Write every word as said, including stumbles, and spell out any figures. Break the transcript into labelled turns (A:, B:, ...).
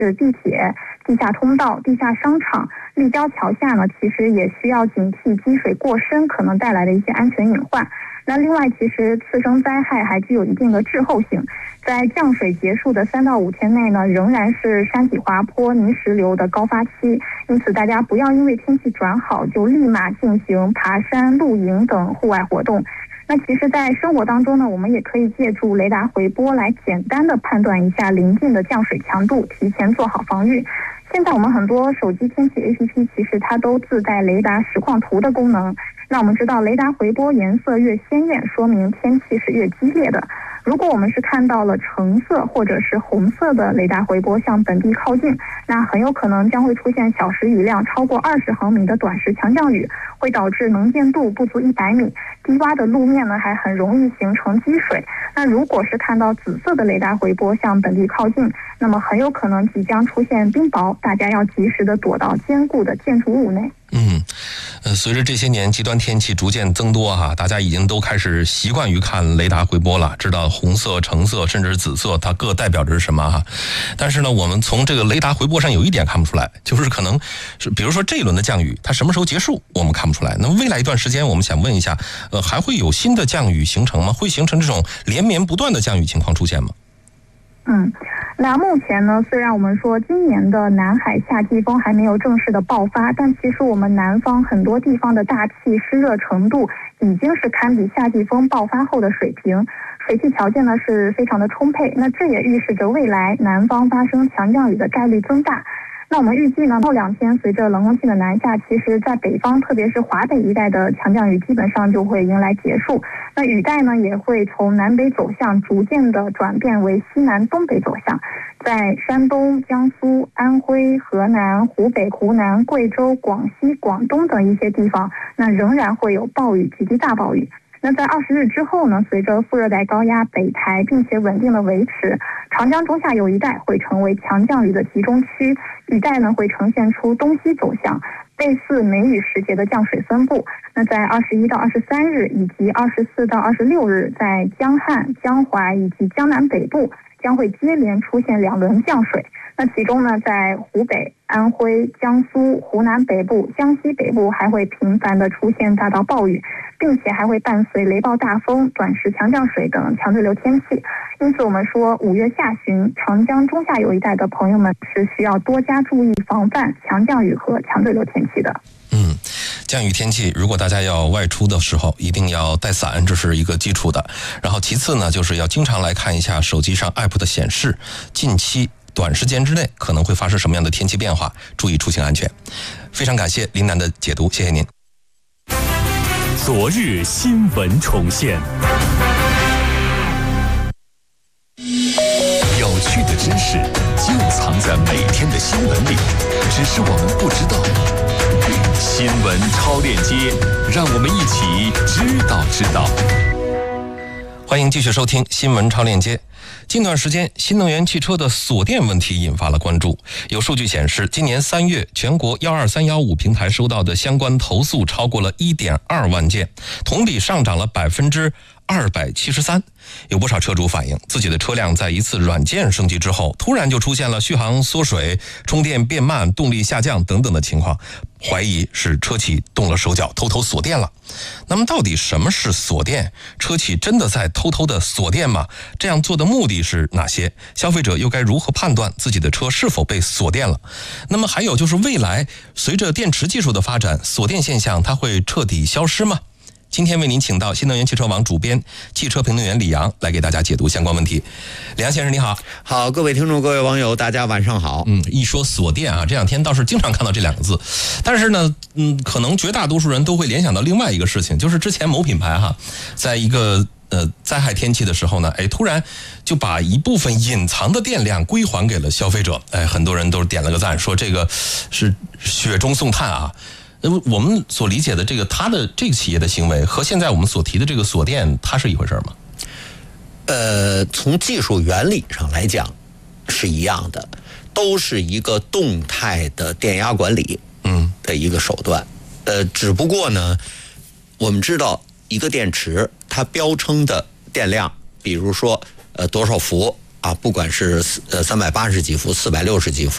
A: 是地铁、地下通道、地下商场、立交桥下呢，其实也需要警惕积水过深可能带来的一些安全隐患。那另外，其实次生灾害还具有一定的滞后性，在降水结束的三到五天内呢，仍然是山体滑坡、泥石流的高发期。因此，大家不要因为天气转好就立马进行爬山、露营等户外活动。那其实，在生活当中呢，我们也可以借助雷达回波来简单的判断一下临近的降水强度，提前做好防御。现在我们很多手机天气 A P P 其实它都自带雷达实况图的功能。那我们知道，雷达回波颜色越鲜艳，说明天气是越激烈的。如果我们是看到了橙色或者是红色的雷达回波向本地靠近，那很有可能将会出现小时雨量超过二十毫米的短时强降雨，会导致能见度不足一百米，低洼的路面呢还很容易形成积水。那如果是看到紫色的雷达回波向本地靠近，那么很有可能即将出现冰雹，大家要及时的躲到坚固的建筑物内。
B: 嗯，呃，随着这些年极端天气逐渐增多哈、啊，大家已经都开始习惯于看雷达回波了，知道红色、橙色甚至紫色它各代表着是什么哈、啊。但是呢，我们从这个雷达回波上有一点看不出来，就是可能是比如说这一轮的降雨它什么时候结束我们看不出来。那未来一段时间我们想问一下，呃，还会有新的降雨形成吗？会形成这种连绵不断的降雨情况出现吗？
A: 嗯，那目前呢，虽然我们说今年的南海夏季风还没有正式的爆发，但其实我们南方很多地方的大气湿热程度已经是堪比夏季风爆发后的水平，水汽条件呢是非常的充沛。那这也预示着未来南方发生强降雨的概率增大。那我们预计呢，后两天随着冷空气的南下，其实在北方，特别是华北一带的强降雨基本上就会迎来结束。那雨带呢也会从南北走向逐渐的转变为西南东北走向，在山东、江苏、安徽、河南、湖北、湖南、贵州、广西、广东等一些地方，那仍然会有暴雨及其大暴雨。那在二十日之后呢，随着副热带高压北抬并且稳定的维持，长江中下游一带会成为强降雨的集中区，雨带呢会呈现出东西走向，类似梅雨时节的降水分布。那在二十一到二十三日以及二十四到二十六日，在江汉、江淮以及江南北部将会接连出现两轮降水。那其中呢，在湖北、安徽、江苏、湖南北部、江西北部还会频繁的出现大到暴雨，并且还会伴随雷暴大风、短时强降水等强对流天气。因此我们说，五月下旬长江中下游一带的朋友们是需要多加注意防范强降雨和强对流天气的。
B: 嗯，降雨天气如果大家要外出的时候一定要带伞，这是一个基础的。然后其次呢，就是要经常来看一下手机上 A P P 的显示，近期短时间之内可能会发生什么样的天气变化，注意出行安全。非常感谢林楠的解读，谢谢您。
C: 昨日新闻重现，有趣的知识就藏在每天的新闻里，只是我们不知道。新闻超链接，让我们一起知道知道。
B: 欢迎继续收听新闻超链接。近段时间，新能源汽车的锁电问题引发了关注。有数据显示，今年三月，全国一二三一五平台收到的相关投诉超过了 一点二万件，同比上涨了百分之二百七十三。有不少车主反映，自己的车辆在一次软件升级之后，突然就出现了续航缩水、充电变慢、动力下降等等的情况，怀疑是车企动了手脚，偷偷锁电了。那么到底什么是锁电？车企真的在偷偷的锁电吗？这样做的目的是哪些？消费者又该如何判断自己的车是否被锁电了？那么还有就是未来随着电池技术的发展，锁电现象它会彻底消失吗？今天为您请到新能源汽车网主编、汽车评论员李阳来给大家解读相关问题。李阳先生你好。
D: 好，各位听众各位网友大家晚上好。
B: 嗯，一说锁电啊，这两天倒是经常看到这两个字，但是呢嗯，可能绝大多数人都会联想到另外一个事情，就是之前某品牌哈，在一个呃灾害天气的时候呢，哎，突然就把一部分隐藏的电量归还给了消费者，哎，很多人都点了个赞，说这个是雪中送炭啊。我们所理解的这个它的这个企业的行为和现在我们所提的这个锁电它是一回事吗？
D: 呃，从技术原理上来讲是一样的，都是一个动态的电压管理嗯的一个手段。嗯、呃，只不过呢，我们知道一个电池它标称的电量，比如说呃多少伏啊，不管是呃三百八十几伏、四百六十几伏，